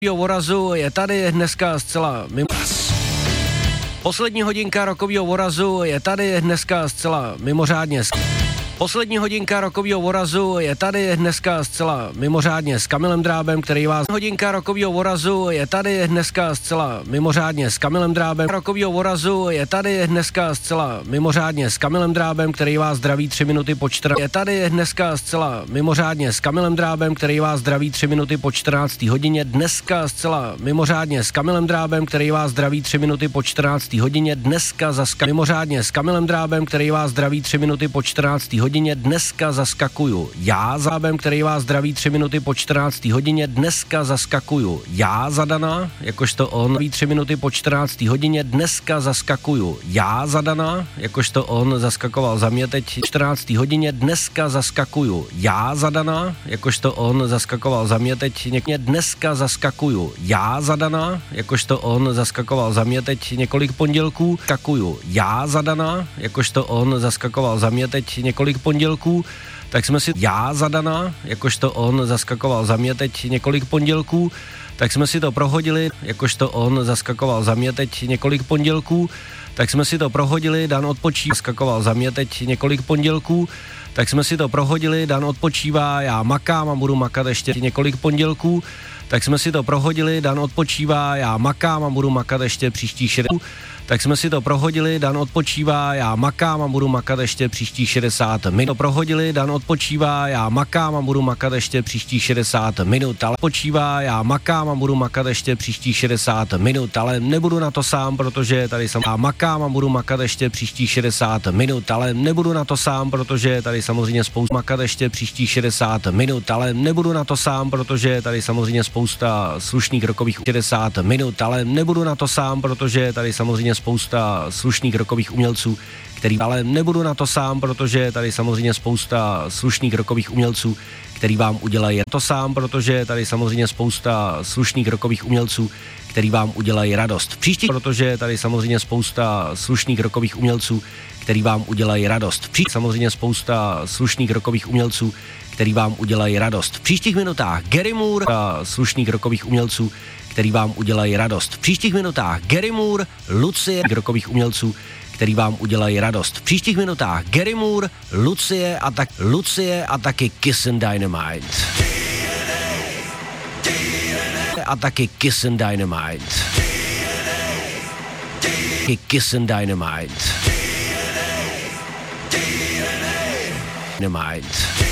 Vorazu je tady dneska zcela mimo... Poslední hodinka rokovýho vorazu je tady dneska zcela mimořádně... Poslední hodinka rokovýho vorazu je tady dneska zcela mimořádně s Kamilem Drábem, který vás... Hodinka rokovýho vorazu je tady dneska zcela mimořádně s Kamilem Drábem. Rokovýho vorazu je tady dneska zcela mimořádně s Kamilem Drábem, který vás zdraví 3 minuty po 14. Je tady dneska zcela mimořádně s Kamilem Drábem, který vás zdraví 3 minuty po 14. hodině. Dneska zcela mimořádně s Kamilem Drábem, který vás zdraví 3 minuty po 14. hodině. Dneska mimořádně s Kamilem Drábem, který vás zdraví 3 minuty po 14. hodině. Dneska zaskakuju já za Drábem, který vás zdraví 3 minuty po 14. hodině. Dneska zaskakuju já za Dana, jakožto on 3 minuty po 14. hodině. Dneska zaskakuju já za Dana, jakožto on zaskakoval za mě teď 14. hodině. Dneska zaskakuju já za Dana, jakožto on zaskakoval za mě teď dneska zaskakuju já za Dana, jakožto on zaskakoval za mě teď několik pondělků. Skakuju já za Dana, jakožto on zaskakoval za mě teď několik pondělků, tak jsme si já za Dana, jakožto on zaskakoval za mě teď několik pondělků, tak jsme si to prohodili, jakožto on zaskakoval za mě teď několik pondělků, tak jsme si to prohodili, Dan odpočívá, zaskakoval za mě teď několik pondělků, tak jsme si to prohodili, Dan odpočívá, já makám a budu makat ještě několik pondělků, tak jsme si to prohodili, Dan odpočívá, já makám a budu makat ještě příštích 60. Tak jsme si to prohodili, Dan odpočívá, já makám a budu makat ještě příštích 60 minut. To prohodili, Dan odpočívá, já makám a budu makat ještě příštích 60 minut. Ale odpočívá, já makám a budu makat ještě příštích 60 minut. Ale nebudu na to sám, protože tady jsem já makám a budu makat ještě příštích 60 minut. Ale nebudu na to sám, protože tady samozřejmě spousta makat ještě příštích 60 minut. Ale nebudu na to sám, protože tady samozřejmě spousta slušných rokových 60 minut. Ale nebudu na to sám, protože tady samozřejmě spousta slušných rokových umělců, ale nebudu na to sám, protože tady samozřejmě spousta slušných rokových umělců, který vám udělají to sám, protože tady samozřejmě spousta slušných rokových umělců, který vám udělají radost. Příští, protože tady samozřejmě spousta slušných rokových umělců, který vám udělají radost. Samozřejmě spousta slušných rokových umělců, který vám udělají radost. V příštích minutách Gary Moore a slušných rokových umělců, který vám udělají radost. V příštích minutách Gary Moore, Lucie, rokových umělců, který vám udělají radost. V příštích minutách Gary Moore, Lucie a taky Kiss and Dynamite. A taky Kiss and Dynamite. Kiss and Dynamite. Dynamite.